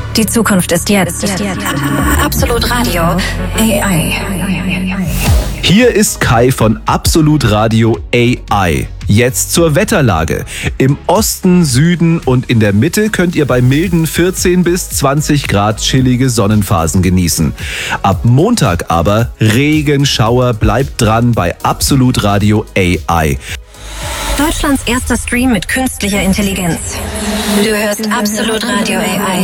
Die Zukunft ist jetzt. Absolut Radio AI. Hier ist Kai von Absolut Radio AI. Jetzt zur Wetterlage. Im Osten, Süden und in der Mitte könnt ihr bei milden 14 bis 20 Grad chillige Sonnenphasen genießen. Ab Montag aber Regenschauer. Bleibt dran bei Absolut Radio AI. Deutschlands erster Stream mit künstlicher Intelligenz. Du hörst Absolut Radio AI.